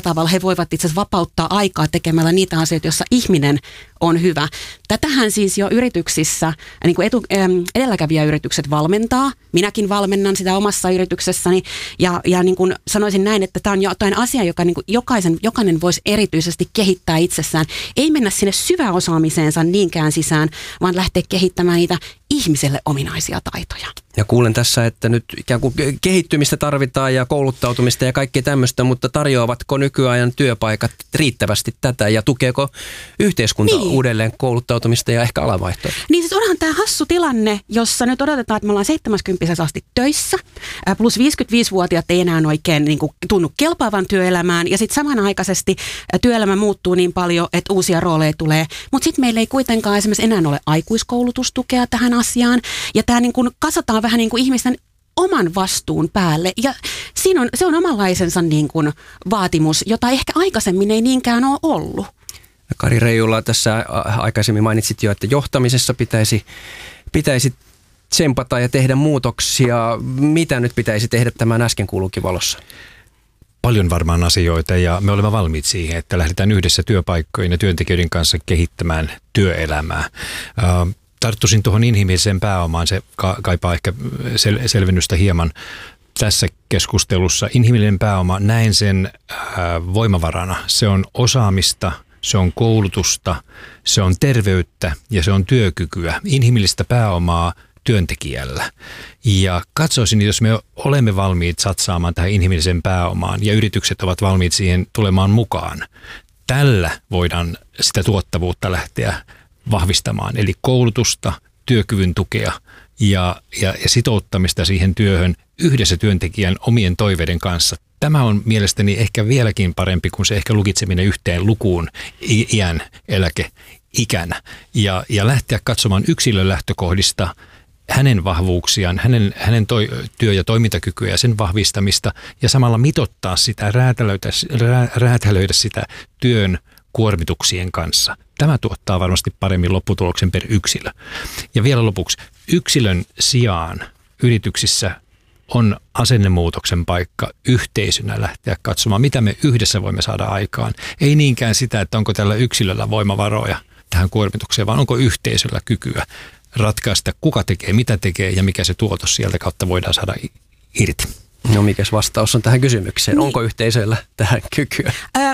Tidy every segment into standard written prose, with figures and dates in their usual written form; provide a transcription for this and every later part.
tavalla he voivat itse asiassa vapauttaa aikaa tekemällä niitä asioita, joissa ihminen on hyvä. Tätähän siis jo yrityksissä, niin kuin edelläkävijäyritykset valmentaa. Minäkin valmennan sitä omassa yrityksessäni ja niin kuin sanoisin näin, että tämä on jotain asiaa, joka niin kuin jokainen voisi erityisesti kehittää itsessään. Ei mennä sinne syväosaamiseensa niinkään sisään, vaan lähteä kehittämään niitä ihmiselle ominaisia taitoja. Ja kuulen tässä, että nyt ikään kuin kehittymistä tarvitaan ja kouluttautumista ja kaikkea tämmöistä, mutta tarjoavatko nykyajan työpaikat riittävästi tätä ja tukeeko yhteiskunta uudelleen kouluttautumista ja ehkä alavaihtoa? Niin siis onhan tämä hassu tilanne, jossa nyt odotetaan, että me ollaan 70 asti töissä, plus 55-vuotiaat ei enää oikein niin kuin tunnu kelpaavan työelämään ja sitten samanaikaisesti työelämä muuttuu niin paljon, että uusia rooleja tulee, mutta sitten meillä ei kuitenkaan esimerkiksi enää ole aikuiskoulutustukea tähän asiaan ja tämä niin kuin kasataan vähän niin kuin ihmisten oman vastuun päälle ja se on omanlaisensa niin kuin vaatimus, jota ehkä aikaisemmin ei niinkään ole ollut. Kari Reijula, tässä aikaisemmin mainitsit jo, että johtamisessa pitäisi tsempata ja tehdä muutoksia. Mitä nyt pitäisi tehdä tämän äsken kuulunkin valossa? Paljon varmaan asioita ja me olemme valmiit siihen, että lähdetään yhdessä työpaikkojen ja työntekijöiden kanssa kehittämään työelämää. Tarttuisin tuohon inhimilliseen pääomaan, se kaipaa ehkä selvennystä hieman tässä keskustelussa. Inhimillinen pääoma, näen sen voimavarana. Se on osaamista, se on koulutusta, se on terveyttä ja se on työkykyä. Inhimillistä pääomaa työntekijällä. Ja katsoisin, jos me olemme valmiit satsaamaan tähän inhimilliseen pääomaan ja yritykset ovat valmiit siihen tulemaan mukaan, tällä voidaan sitä tuottavuutta lähteä vahvistamaan. Eli koulutusta, työkyvyn tukea ja sitouttamista siihen työhön yhdessä työntekijän omien toiveiden kanssa. Tämä on mielestäni ehkä vieläkin parempi kuin se ehkä lukitseminen yhteen lukuun iän, eläkeikänä. Ja lähteä katsomaan yksilön lähtökohdista hänen vahvuuksiaan, hänen työ- ja toimintakykyä ja sen vahvistamista ja samalla mitottaa sitä, räätälöidä sitä työn kuormituksien kanssa. Tämä tuottaa varmasti paremmin lopputuloksen per yksilö. Ja vielä lopuksi, yksilön sijaan yrityksissä on asennemuutoksen paikka yhteisönä lähteä katsomaan, mitä me yhdessä voimme saada aikaan. Ei niinkään sitä, että onko tällä yksilöllä voimavaroja tähän kuormitukseen, vaan onko yhteisöllä kykyä ratkaista, kuka tekee, mitä tekee ja mikä se tuotos sieltä kautta voidaan saada irti. No mikäs vastaus on tähän kysymykseen? Niin. Onko yhteisöllä tähän kykyä?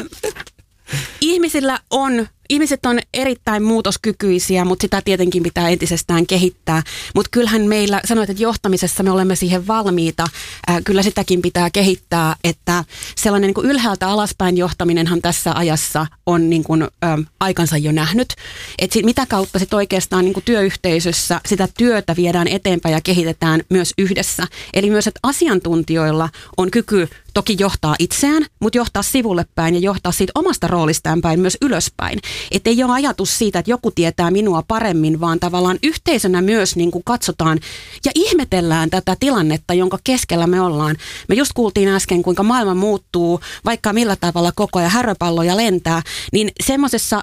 Ihmiset on erittäin muutoskykyisiä, mutta sitä tietenkin pitää entisestään kehittää. Mutta kyllähän meillä, sanoit, että johtamisessa me olemme siihen valmiita. Kyllä sitäkin pitää kehittää, että sellainen niin kuin ylhäältä alaspäin johtaminenhan tässä ajassa on niin kuin, aikansa jo nähnyt. Että mitä kautta sitten oikeastaan niin kuin työyhteisössä sitä työtä viedään eteenpäin ja kehitetään myös yhdessä. Eli myös, että asiantuntijoilla on kyky toki johtaa itseään, mutta johtaa sivulle päin ja johtaa siitä omasta roolistaan päin myös ylöspäin. Että ei ole ajatus siitä, että joku tietää minua paremmin, vaan tavallaan yhteisönä myös niin kuin katsotaan ja ihmetellään tätä tilannetta, jonka keskellä me ollaan. Me just kuultiin äsken, kuinka maailma muuttuu, vaikka millä tavalla koko ajan häröpalloja lentää, niin semmoisessa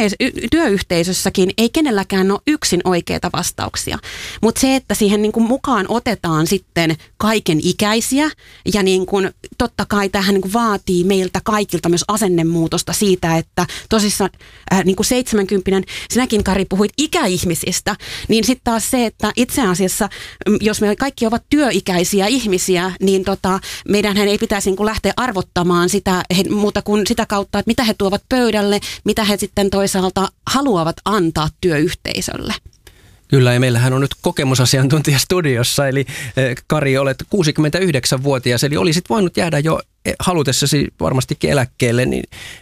työyhteisössäkin ei kenelläkään ole yksin oikeita vastauksia. Mutta se, että siihen niin kuin mukaan otetaan sitten kaiken ikäisiä ja niin kuin totta kai tähän niin kuin vaatii meiltä kaikilta myös asennemuutosta siitä, että tosissaan niin kuin 70, sinäkin Kari puhuit ikäihmisistä, niin sitten taas se, että itse asiassa, jos me kaikki ovat työikäisiä ihmisiä, niin meidänhän ei pitäisi niin kuin lähteä arvottamaan sitä muuta kuin sitä kautta, että mitä he tuovat pöydälle, mitä he sitten toisaalta haluavat antaa työyhteisölle. Kyllä, ja meillähän on nyt kokemusasiantuntija studiossa, eli Kari, olet 69-vuotias, eli olisit voinut jäädä jo halutessasi varmastikin eläkkeelle, niin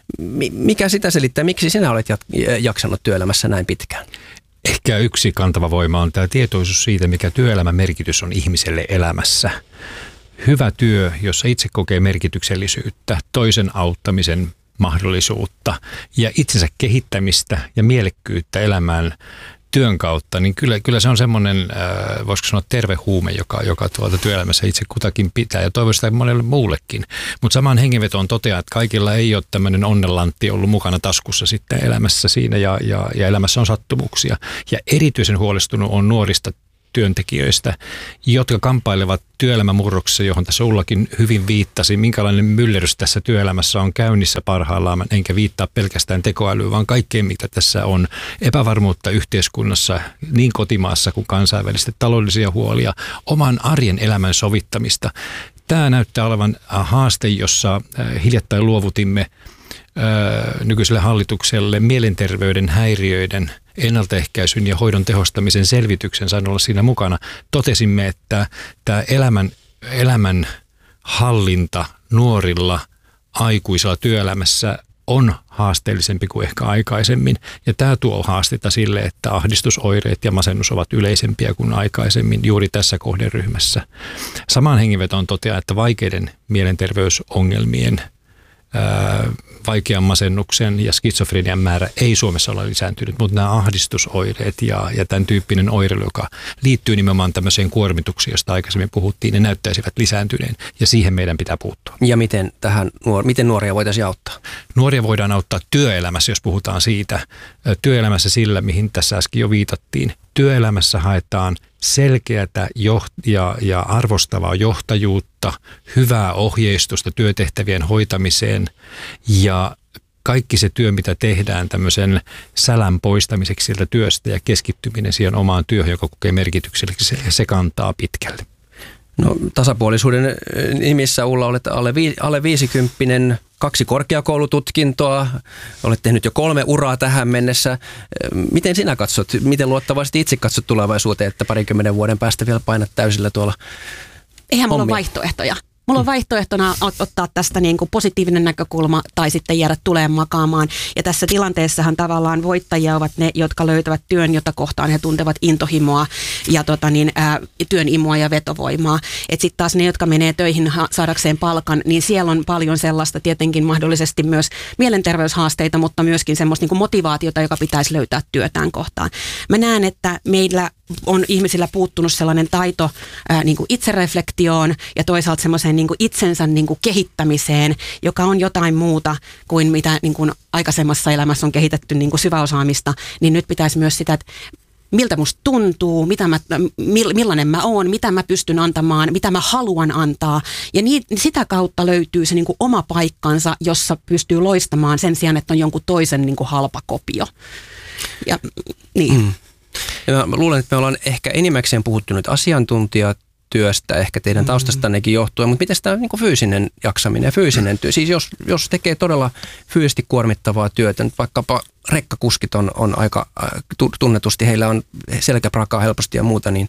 mikä sitä selittää, miksi sinä olet jaksanut työelämässä näin pitkään? Ehkä yksi kantava voima on tämä tietoisuus siitä, mikä työelämän merkitys on ihmiselle elämässä. Hyvä työ, jossa itse kokee merkityksellisyyttä, toisen auttamisen mahdollisuutta ja itsensä kehittämistä ja mielekkyyttä elämään työn kautta, niin kyllä se on semmoinen, voisiko sanoa terve huume, joka työelämässä itse kutakin pitää ja toivon sitä monelle muullekin. Mutta samaan hengenvetoon toteaa, että kaikilla ei ole tämmöinen onnenlantti ollut mukana taskussa sitten elämässä siinä ja elämässä on sattumuksia. Ja erityisen huolestunut on nuorista työntekijöistä, jotka kamppailevat työelämämurroksessa, johon tässä Ullakin hyvin viittasi, minkälainen myllerys tässä työelämässä on käynnissä parhaillaan, enkä viittaa pelkästään tekoälyyn, vaan kaikkeen, mitä tässä on epävarmuutta yhteiskunnassa, niin kotimaassa kuin kansainvälisesti, taloudellisia huolia, oman arjen elämän sovittamista. Tämä näyttää olevan haaste, jossa hiljattain luovutimme nykyiselle hallitukselle mielenterveyden häiriöiden ennaltaehkäisyn ja hoidon tehostamisen selvityksen, sain olla siinä mukana. Totesimme, että tämä elämän hallinta nuorilla aikuisilla työelämässä on haasteellisempi kuin ehkä aikaisemmin. Ja tämä tuo haasteita sille, että ahdistusoireet ja masennus ovat yleisempiä kuin aikaisemmin juuri tässä kohderyhmässä. Samaan hengenvetoon toteaa, että vaikeiden mielenterveysongelmien, vaikean masennuksen ja skitsofrenian määrä ei Suomessa ole lisääntynyt, mutta nämä ahdistusoireet ja tämän tyyppinen oireilu, joka liittyy nimenomaan tämmöiseen kuormituksiin, josta aikaisemmin puhuttiin, ne näyttäisivät lisääntyneen ja siihen meidän pitää puuttua. Ja miten nuoria voitaisiin auttaa? Nuoria voidaan auttaa työelämässä, jos puhutaan siitä. Työelämässä sillä, mihin tässä äsken jo viitattiin. Työelämässä haetaan selkeätä ja arvostavaa johtajuutta, hyvää ohjeistusta työtehtävien hoitamiseen ja kaikki se työ, mitä tehdään tämmöisen sälän poistamiseksi sieltä työstä ja keskittyminen siihen omaan työhön, joka kokee merkitykselliseksi, se kantaa pitkälle. No, tasapuolisuuden nimissä Ulla olet alle 50, 2 korkeakoulututkintoa, olet tehnyt jo 3 uraa tähän mennessä. Miten sinä katsot, miten luottavasti itse katsot tulevaisuuteen, että 20 vuoden päästä vielä painat täysillä tuolla? Eihän mulla ole vaihtoehtoja. Mulla on vaihtoehtona ottaa tästä niin kuin positiivinen näkökulma tai sitten jäädä tuleen makaamaan. Ja tässä tilanteessahan tavallaan voittajia ovat ne, jotka löytävät työn, jota kohtaan he tuntevat intohimoa ja työn imua ja vetovoimaa. Että sitten taas ne, jotka menee töihin saadakseen palkan, niin siellä on paljon sellaista tietenkin mahdollisesti myös mielenterveyshaasteita, mutta myöskin semmoista niin kuin motivaatiota, joka pitäisi löytää työtään kohtaan. Mä näen, että meillä on ihmisillä puuttunut sellainen taito niin kuin itsereflektioon ja toisaalta semmoiseen niin kuin itsensä niin kuin kehittämiseen, joka on jotain muuta kuin mitä niin kuin aikaisemmassa elämässä on kehitetty niin kuin syväosaamista, niin nyt pitäisi myös sitä, että miltä musta tuntuu, millainen mä oon, mitä mä pystyn antamaan, mitä mä haluan antaa. Ja sitä kautta löytyy se niin kuin oma paikkansa, jossa pystyy loistamaan sen sijaan, että on jonkun toisen niin kuin halpa kopio. Ja, niin. Ja mä luulen, että me ollaan ehkä enimmäkseen puhuttu nyt asiantuntijatyöstä, ehkä teidän taustastannekin johtuen, mutta miten tämä niin kuin fyysinen jaksaminen ja fyysinen työ? Siis jos tekee todella fyysisesti kuormittavaa työtä, nyt vaikkapa rekkakuskit on aika tunnetusti, heillä on selkäprakaa helposti ja muuta, niin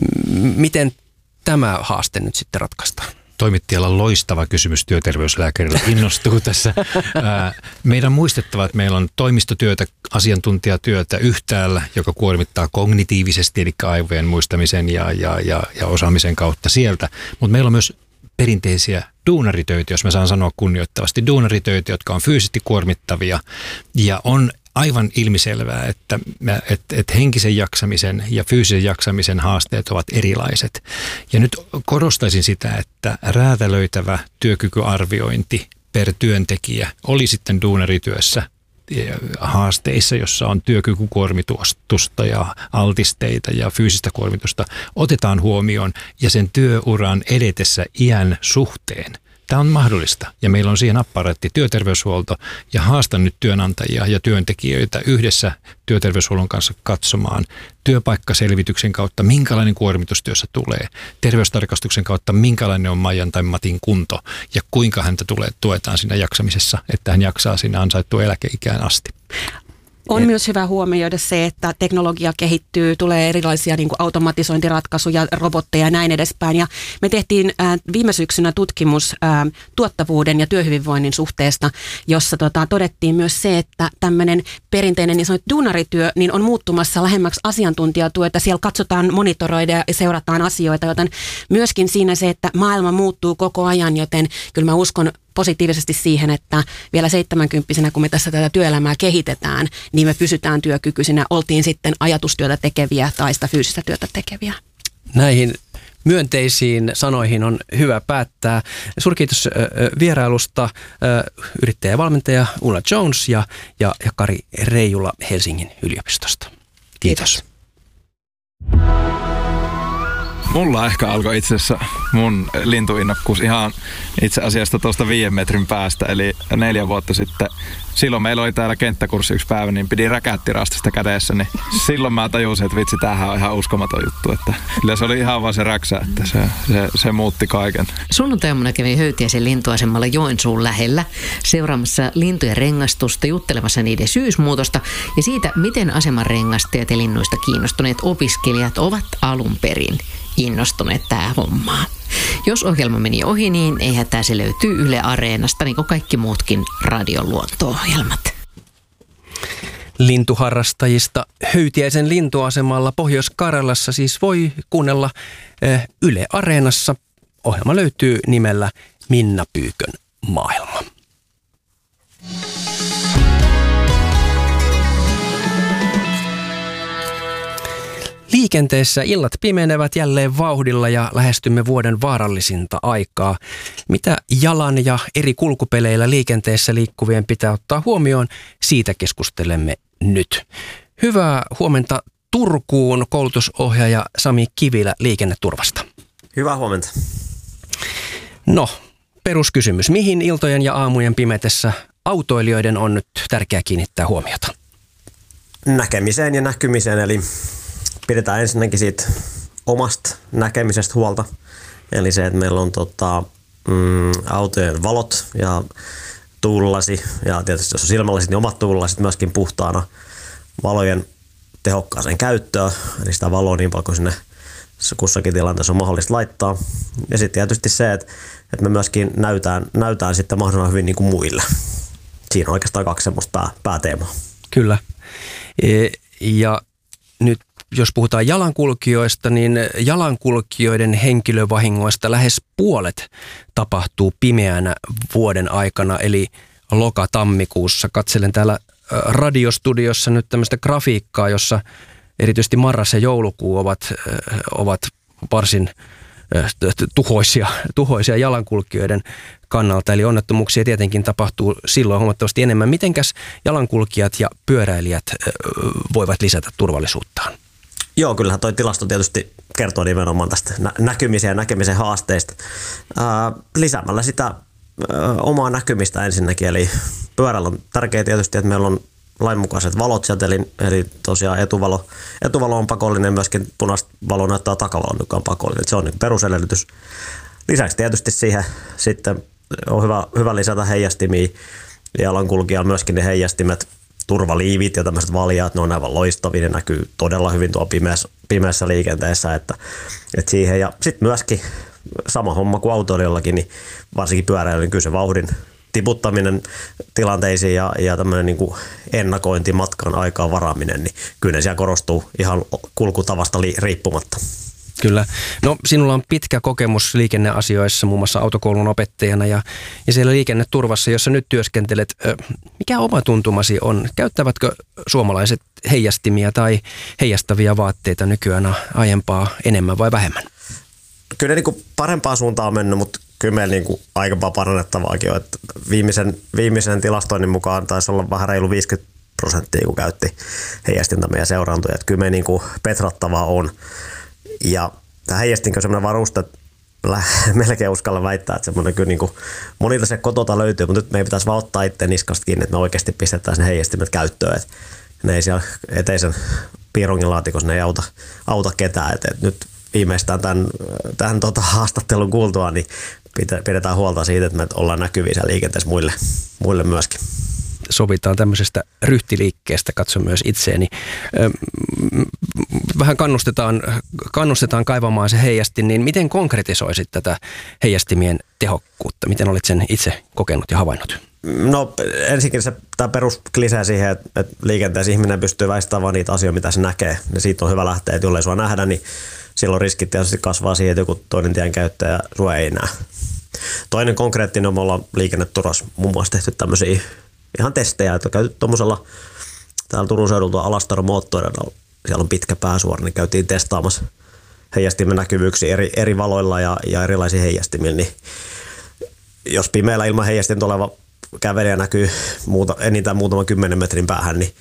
miten tämä haaste nyt sitten ratkaistaan? Toimittajalla on loistava kysymys työterveyslääkärillä, innostuu tässä. Meidän on muistettava, että meillä on toimistotyötä, asiantuntijatyötä yhtäällä, joka kuormittaa kognitiivisesti, eli aivojen muistamisen ja osaamisen kautta sieltä. Mutta meillä on myös perinteisiä duunaritöitä, jos mä saan sanoa kunnioittavasti, duunaritöitä, jotka on fyysisesti kuormittavia ja on aivan ilmiselvää, että henkisen jaksamisen ja fyysisen jaksamisen haasteet ovat erilaiset. Ja nyt korostaisin sitä, että räätälöitävä työkykyarviointi per työntekijä oli sitten duunarityössä haasteissa, jossa on työkykykuormitusta ja altisteita ja fyysistä kuormitusta, otetaan huomioon ja sen työuran edetessä iän suhteen. Tämä on mahdollista ja meillä on siihen apparaatti työterveyshuolto ja haastan nyt työnantajia ja työntekijöitä yhdessä työterveyshuollon kanssa katsomaan työpaikkaselvityksen kautta, minkälainen kuormitus työssä tulee, terveystarkastuksen kautta, minkälainen on Maijan tai Matin kunto ja kuinka häntä tuetaan siinä jaksamisessa, että hän jaksaa siinä ansaittua eläkeikään asti. On myös hyvä huomioida se, että teknologia kehittyy, tulee erilaisia niin kuin automatisointiratkaisuja, robotteja ja näin edespäin. Ja me tehtiin viime syksynä tutkimus tuottavuuden ja työhyvinvoinnin suhteesta, jossa todettiin myös se, että tämmöinen perinteinen niin sanottu duunarityö niin on muuttumassa lähemmäksi asiantuntijatyötä. Siellä katsotaan, monitoroida ja seurataan asioita, joten myöskin siinä se, että maailma muuttuu koko ajan, joten kyllä mä uskon positiivisesti siihen, että vielä 70-vuotiaana, kun me tässä tätä työelämää kehitetään, niin me pysytään työkykyisinä, oltiin sitten ajatustyötä tekeviä tai sitä fyysistä työtä tekeviä. Näihin myönteisiin sanoihin on hyvä päättää. Suurkiitos vierailusta yrittäjä ja valmentaja Ulla Jones ja Kari Reijula Helsingin yliopistosta. Kiitos. Mulla ehkä alkoi itse asiassa mun lintuinnokkuus ihan itse asiassa tuosta 5 metrin päästä, eli 4 vuotta sitten. Silloin meillä oli täällä kenttäkurssi yksi päivä, niin pidi räkättirastista kädessä, niin silloin mä tajusin, että vitsi, tämähän on ihan uskomaton juttu. Että kyllä se oli ihan vaan se räksä, että se muutti kaiken. Sunnuntaina kävin Höytiäisen lintuasemalla Joensuun lähellä seuraamassa lintujen rengastusta, juttelemassa niiden syysmuutosta ja siitä, miten aseman rengastajat ja linnuista kiinnostuneet opiskelijat ovat alun perin innostuneet tähän hommaan. Jos ohjelma meni ohi, niin ei hätää, se löytyy Yle Areenasta, niin kuin kaikki muutkin radion luonto-ohjelmat. Lintuharrastajista Höytiäisen lintuasemalla Pohjois-Karjalassa siis voi kuunnella Yle Areenassa. Ohjelma löytyy nimellä Minna Pyykön maailma. Liikenteessä illat pimenevät jälleen vauhdilla ja lähestymme vuoden vaarallisinta aikaa. Mitä jalan ja eri kulkupeleillä liikenteessä liikkuvien pitää ottaa huomioon, siitä keskustelemme nyt. Hyvää huomenta Turkuun, koulutusohjaaja Sami Kivilä Liikenneturvasta. Hyvää huomenta. No, peruskysymys. Mihin iltojen ja aamujen pimetessä autoilijoiden on nyt tärkeää kiinnittää huomiota? Näkemiseen ja näkymiseen, eli pidetään ensinnäkin siitä omasta näkemisestä huolta. Eli se, että meillä on autojen valot ja tuulilasi ja tietysti jos on silmälasit, niin omat tuulilasit myöskin puhtaana, valojen tehokkaaseen käyttöön, eli sitä valoa niin paljon kuin sinne kussakin tilanteessa on mahdollista laittaa. Ja sitten tietysti se, että me myöskin näytään sitten mahdollisimman hyvin niin kuin muille. Siinä on oikeastaan 2 semmoista pääteemaa. Kyllä. Ja nyt jos puhutaan jalankulkijoista, niin jalankulkijoiden henkilövahingoista lähes puolet tapahtuu pimeänä vuoden aikana, eli loka-tammikuussa. Katselen täällä radiostudiossa nyt tämmöistä grafiikkaa, jossa erityisesti marras ja joulukuu ovat varsin tuhoisia jalankulkijoiden kannalta. Eli onnettomuuksia tietenkin tapahtuu silloin huomattavasti enemmän. Mitenkäs jalankulkijat ja pyöräilijät voivat lisätä turvallisuuttaan? Joo, kyllähän toi tilasto tietysti kertoo nimenomaan tästä näkymisen ja näkemisen haasteista. Lisäämällä sitä omaa näkymistä ensinnäkin, eli pyörällä on tärkeää tietysti, että meillä on lainmukaiset valot sieltä, eli tosiaan etuvalo on pakollinen, myöskin punaista valo näyttää takavalon, joka on pakollinen. Se on niin perusedellytys. Lisäksi tietysti siihen sitten on hyvä lisätä heijastimia, jalankulkijalla myöskin ne heijastimet, turvaliivit ja tämmöiset valjaat, ne on aivan loistavia, ne näkyy todella hyvin tuolla pimeässä liikenteessä, että siihen. Ja sitten myöskin sama homma kuin autoilijoillakin, niin varsinkin pyöräilyllä, niin kyllä se vauhdin tiputtaminen tilanteisiin ja tämmöinen niin kuin ennakointi, matkan aikaan varaaminen, niin kyllä ne siellä korostuu ihan kulkutavasta riippumatta. Kyllä. No sinulla on pitkä kokemus liikenneasioissa, muun muassa autokoulun opettajana ja siellä liikenneturvassa, jossa nyt työskentelet. Mikä oma tuntumasi on? Käyttävätkö suomalaiset heijastimia tai heijastavia vaatteita nykyään aiempaa enemmän vai vähemmän? Kyllä niin kuin parempaan suuntaan on mennyt, mutta kyllä meillä niin kuin aika parannettavaakin on. Että viimeisen tilastoinnin mukaan taisi olla vähän reilu 50%, kun käytti heijastinta meidän seurantoja. Että kyllä me niin kuin petrattavaa on. Ja tämä heijastin on sellainen varuste, että melkein uskalla väittää, että semmoinen kyllä niin kuin monilta se kotota löytyy, mutta nyt meidän pitäisi vaan ottaa itse niskasta kiinni, että me oikeasti pistettäisiin ne heijastimet käyttöön. Että ne ei siellä eteisen piirongin laatikossa, ne ei auta ketään. Että nyt viimeistään tämän haastattelun kuultua, niin pidetään huolta siitä, että me ollaan näkyviä siellä liikenteessä muille myöskin. Sovitaan tämmöisestä ryhtiliikkeestä, katso myös itseeni. Vähän kannustetaan kaivamaan se heijastin, niin miten konkretisoisit tätä heijastimien tehokkuutta? Miten olet sen itse kokenut ja havainnut? No ensinnäkin tämä perusklisee siihen, että liikenteessä ihminen pystyy väistämään vaan niitä asioita, mitä se näkee. Ja siitä on hyvä lähteä, että jollei sua nähdä, niin silloin riskit tietysti kasvaa siihen, että joku toinen tienkäyttäjä sua ei näe. Toinen konkreettinen on, me ollaan liikenneturvassa muun muassa tehty tämmöisiä ihan testejä, että on käyty tuommoisella täällä Turun seudulta Alastaron moottoreilla, siellä on pitkä pääsuora, niin käytiin testaamassa heijastimen näkyvyyksiä eri valoilla ja erilaisia heijastimilla, niin jos pimeällä ilman heijastinta oleva kävelijä näkyy enintään muutaman 10 metrin päähän, niin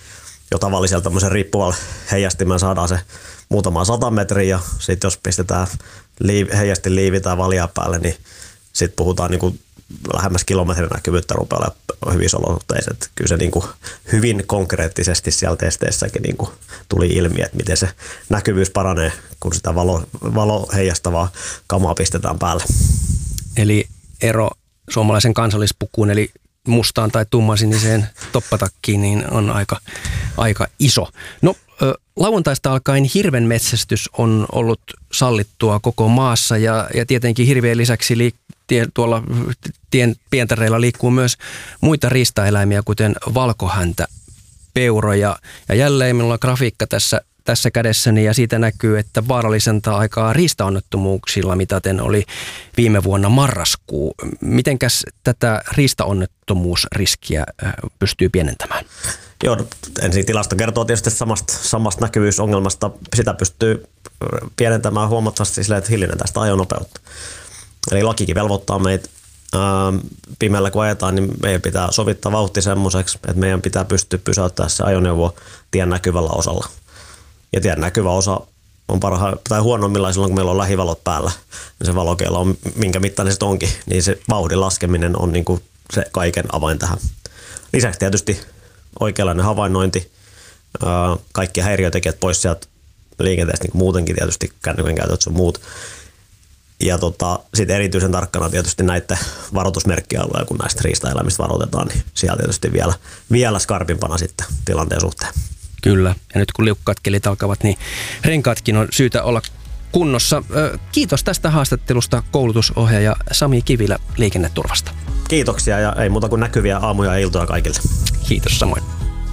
jo tavallisella tämmöisen riippuvalla heijastimen saadaan se muutama 100 metriä ja sitten jos pistetään heijastin liivi tai valjaa päälle, niin sitten puhutaan niin kuin lähemmäs kilometrin näkyvyyttä rupeaa olemaan hyvissä olosuhteissa. Kyllä se niin kuin hyvin konkreettisesti siellä testeissäkin niin kuin tuli ilmi, että miten se näkyvyys paranee, kun sitä valo heijastavaa kamaa pistetään päälle. Eli ero suomalaisen kansallispukuun, eli mustaan tai tummansiniseen toppatakkiin, niin on aika iso. No, lauantaista alkaen hirvenmetsästys on ollut sallittua koko maassa ja tietenkin hirvien lisäksi tuolla tien pientareilla liikkuu myös muita riistaeläimiä, kuten valkohäntä, peuro ja jälleen minulla on grafiikka tässä kädessäni ja siitä näkyy, että vaarallisenta aikaa riistaonnettomuuksilla mitaten oli viime vuonna marraskuu. Mitenkäs tätä riistaonnettomuusriskiä pystyy pienentämään? Joo, ensin tilasto kertoo tietysti samasta näkyvyysongelmasta. Sitä pystyy pienentämään huomattavasti sillä, että hillinen tästä ajonopeutta. Eli lakikin velvoittaa meitä pimeällä kun ajetaan, niin meidän pitää sovittaa vauhti semmoiseksi, että meidän pitää pystyä pysäyttämään se ajoneuvo tien näkyvällä osalla. Ja tien näkyvä osa on huonommillaan silloin, kun meillä on lähivalot päällä. Ja se valokeila on minkä mittainen se onkin, niin se vauhdin laskeminen on niin kuin se kaiken avain tähän. Lisäksi tietysti oikeanlainen havainnointi, kaikki häiriötekijät pois sieltä liikenteestä, niin muutenkin tietysti kännykän käytöt sun muut. Ja sitten erityisen tarkkana tietysti näiden varoitusmerkkialueilla, kun näistä riistaeläimistä varoitetaan, niin siellä tietysti vielä skarpimpana sitten tilanteen suhteen. Kyllä, ja nyt kun liukkaat kelit alkavat, niin renkaatkin on syytä olla kunnossa. Kiitos tästä haastattelusta koulutusohjaaja Sami Kivilä Liikenneturvasta. Kiitoksia ja ei muuta kuin näkyviä aamuja ja iltoja kaikille. Kiitos samoin.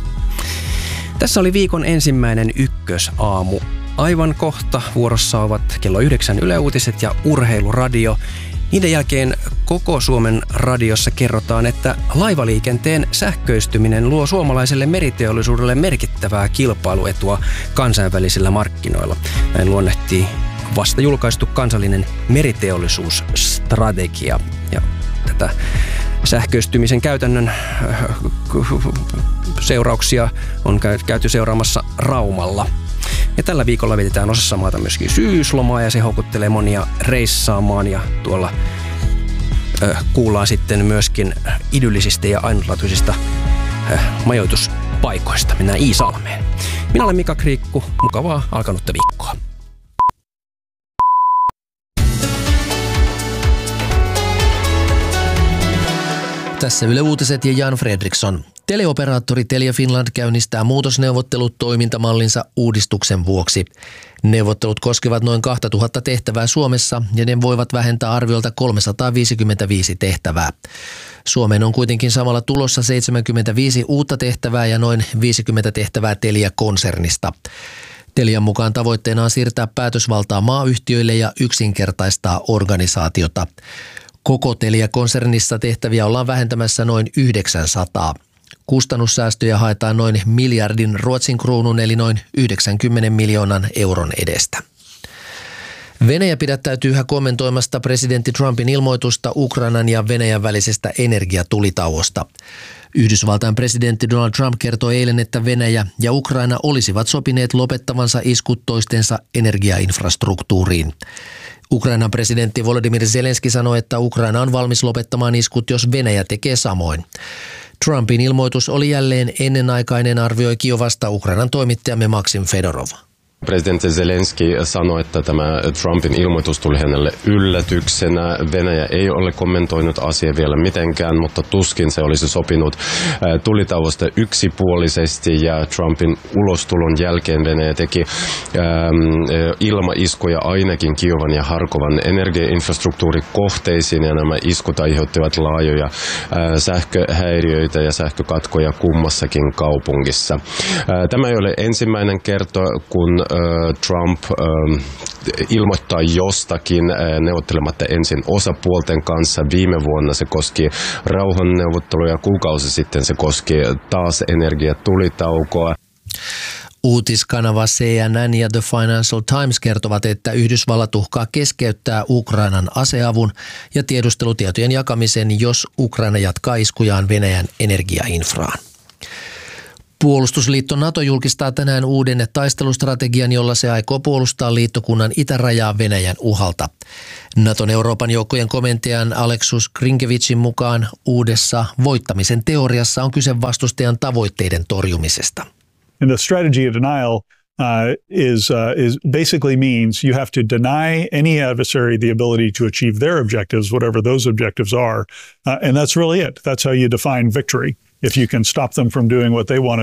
Tässä oli viikon ensimmäinen ykkösaamu. Aivan kohta vuorossa ovat kello 9 Yle Uutiset ja Urheiluradio. Niiden jälkeen koko Suomen radiossa kerrotaan, että laivaliikenteen sähköistyminen luo suomalaiselle meriteollisuudelle merkittävää kilpailuetua kansainvälisillä markkinoilla. Näin luonnehtii vasta julkaistu kansallinen meriteollisuusstrategia. Ja tätä sähköistymisen käytännön seurauksia on käyty seuraamassa Raumalla. Ja tällä viikolla vietetään osassa maata myöskin syyslomaa ja se houkuttelee monia reissaamaan ja tuolla kuullaan sitten myöskin idyllisistä ja ainutlaatuisista majoituspaikoista. Mennään Iisalmeen. Minä olen Mika Kriikku. Mukavaa alkanutta viikkoa. Tässä Yle Uutiset ja Jan Fredriksson. Teleoperaattori Telia Finland käynnistää muutosneuvottelut toimintamallinsa uudistuksen vuoksi. Neuvottelut koskevat noin 2000 tehtävää Suomessa ja ne voivat vähentää arviolta 355 tehtävää. Suomeen on kuitenkin samalla tulossa 75 uutta tehtävää ja noin 50 tehtävää Telia-konsernista. Telian mukaan tavoitteena on siirtää päätösvaltaa maayhtiöille ja yksinkertaistaa organisaatiota. Koko Telia-konsernissa tehtäviä ollaan vähentämässä noin 900. Kustannussäästöjä haetaan noin miljardin Ruotsin kruunun eli noin 90 miljoonan euron edestä. Venäjä pidättäytyy yhä kommentoimasta presidentti Trumpin ilmoitusta Ukrainan ja Venäjän välisestä energiatulitauosta. Yhdysvaltain presidentti Donald Trump kertoi eilen, että Venäjä ja Ukraina olisivat sopineet lopettavansa iskut toistensa energiainfrastruktuuriin. Ukrainan presidentti Volodymyr Zelenski sanoi, että Ukraina on valmis lopettamaan iskut, jos Venäjä tekee samoin. Trumpin ilmoitus oli jälleen ennenaikainen, arvioi Kiovasta Ukrainan toimittajamme Maksim Fedorov. Presidentti Zelenski sanoi, että tämä Trumpin ilmoitus tuli hänelle yllätyksenä. Venäjä ei ole kommentoinut asiaa vielä mitenkään, mutta tuskin se olisi sopinut tulitauosta yksipuolisesti. Ja Trumpin ulostulon jälkeen Venäjä teki ilmaiskuja ainakin Kiovan ja Harkovan energiainfrastruktuurikohteisiin. Ja nämä iskut aiheuttivat laajoja sähköhäiriöitä ja sähkökatkoja kummassakin kaupungissa. Tämä ei ole ensimmäinen kerta, kun Trump ilmoittaa jostakin neuvottelematta ensin osapuolten kanssa. Viime vuonna se koski rauhanneuvotteluja, kuukausi sitten se koski taas energiatulitaukoa. Uutiskanava CNN ja The Financial Times kertovat, että Yhdysvallat uhkaa keskeyttää Ukrainan aseavun ja tiedustelutietojen jakamisen, jos Ukraina jatkaa iskujaan Venäjän energiainfraan. Puolustusliitto NATO julkistaa tänään uuden taistelustrategian, jolla se aikoo puolustaa liittokunnan itärajaa Venäjän uhalta. Naton Euroopan joukkojen komentajan Aleksus Krinkevicin mukaan uudessa voittamisen teoriassa on kyse vastustajan tavoitteiden torjumisesta. And the strategy of denial is basically means you have to deny any adversary the ability to achieve their objectives, whatever those objectives are. And that's really it. That's how you define victory. If you can stop them from doing what they want